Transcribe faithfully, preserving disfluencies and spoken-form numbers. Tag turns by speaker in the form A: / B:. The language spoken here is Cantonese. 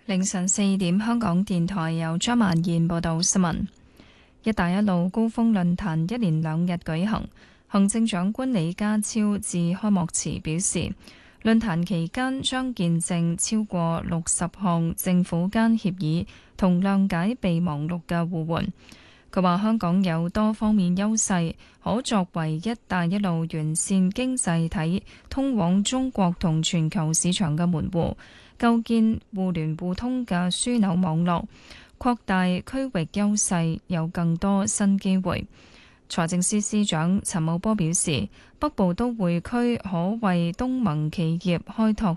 A: 凌晨四點，香港電台由張曼燕報道新聞。一帶一路高峰論壇一連兩日舉行，行政長官李家超致開幕詞表示，論壇期間將見證超過六十項政府間協議同諒解備忘錄嘅互換。佢話香港有多方面優勢，可作為一帶一路完善經濟體通往中國同全球市場嘅門戶，構建互聯互通嘅樞紐網絡，擴大區域優勢，有更多新機會。財政司司長陳茂波表示，北部都會區可為東盟企業開拓